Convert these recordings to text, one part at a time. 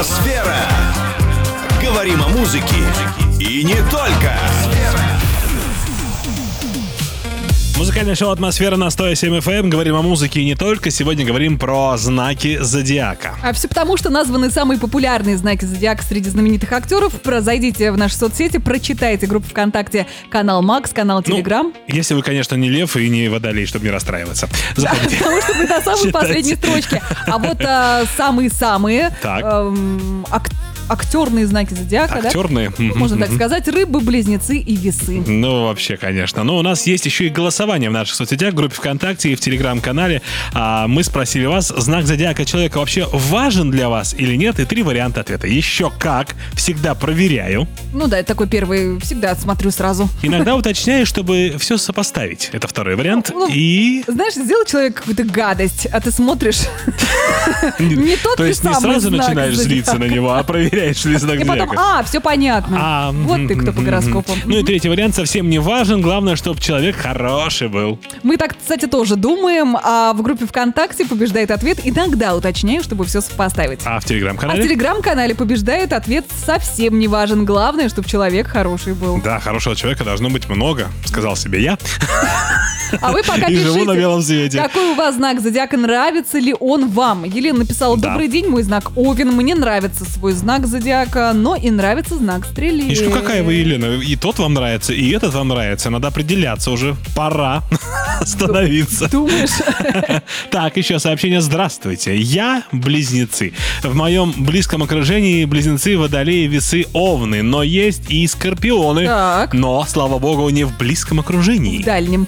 Атмосфера. Говорим о музыке и не только. Музыкальное шоу «Атмосфера» на 107 FM. Говорим о музыке и не только. Сегодня говорим про знаки зодиака. А все потому, что названы самые популярные знаки зодиака среди знаменитых актеров. Зайдите в наши соцсети, прочитайте группу ВКонтакте, канал Макс, канал Телеграм. Если вы, конечно, не лев и не водолей, чтобы не расстраиваться. Заходите. Потому что мы на самой последней строчке. А вот самые-самые актерные знаки зодиака, Актерные? да? Можно так сказать, рыбы, близнецы и весы. Ну, вообще, конечно. Но у нас есть еще и голосование в наших соцсетях, в группе ВКонтакте и в Телеграм-канале. Мы спросили вас, знак зодиака человека вообще важен для вас или нет? И 3 варианта ответа. Еще как. Всегда проверяю. Ну да, это такой первый, всегда смотрю сразу. Иногда уточняю, чтобы все сопоставить. Это второй вариант. И... Знаешь, сделал человек какую-то гадость, а ты смотришь... Не тот То есть не сразу начинаешь злиться на него, а проверяешь ли знак зодиака. И потом, все понятно. Вот ты кто по гороскопу. Ну и третий вариант совсем не важен. Главное, чтобы человек хороший был. Мы так, кстати, тоже думаем, а в группе ВКонтакте побеждает ответ. Иногда уточняю, чтобы все сопоставить. А в Телеграм-канале? А в Телеграм-канале побеждает ответ совсем не важен. Главное, чтобы человек хороший был. Да, хорошего человека должно быть много, сказал себе я. А вы пока и пишите, живу на белом свете. Какой у вас знак зодиака, нравится ли он вам? Елена написала: добрый день, мой знак Овен. Мне нравится свой знак зодиака, но и нравится знак Стрелец. Ишь, какая вы, Елена? И тот вам нравится, и этот вам нравится. Надо определяться уже. Пора остановиться. Думаешь? Так, еще сообщение. Здравствуйте. Я близнецы. В моем близком окружении близнецы, водолеи, весы, овны. Но есть и скорпионы. Так. Но, слава богу, не в близком окружении. В дальнем.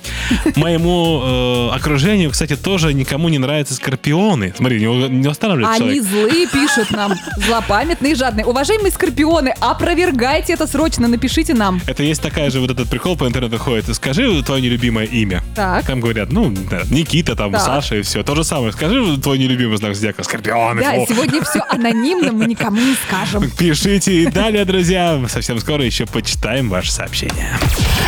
Моему окружению, кстати, тоже никому не нравятся скорпионы. Смотри, не останавливает Они человек. злые, пишут нам. Злопамятные и жадные. Уважаемые скорпионы, опровергайте это срочно, напишите нам. Это есть такая же вот этот прикол по интернету ходит. Скажи твое нелюбимое имя. Так. Там говорят, Никита, там, Так. Саша и все. То же самое. Скажи твой нелюбимый знак зодиака. Скорпионы. Да, сегодня все анонимно, мы никому не скажем. Пишите и далее, друзья. Совсем скоро еще почитаем ваши сообщения.